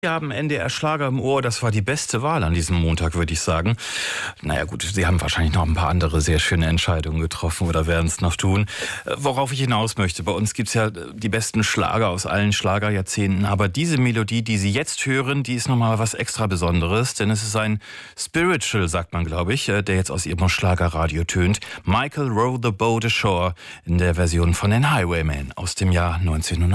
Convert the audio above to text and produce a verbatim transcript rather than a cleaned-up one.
Wir haben N D R Schlager im Ohr, das war die beste Wahl an diesem Montag, würde ich sagen. Naja gut, Sie haben wahrscheinlich noch ein paar andere sehr schöne Entscheidungen getroffen oder werden es noch tun. Worauf ich hinaus möchte, bei uns gibt's ja die besten Schlager aus allen Schlagerjahrzehnten, aber diese Melodie, die Sie jetzt hören, die ist nochmal was extra Besonderes, denn es ist ein Spiritual, sagt man glaube ich, der jetzt aus Ihrem Schlagerradio tönt. Michael Row the Boat Ashore in der Version von den Highwaymen aus dem Jahr neunzehnhundertneunzig.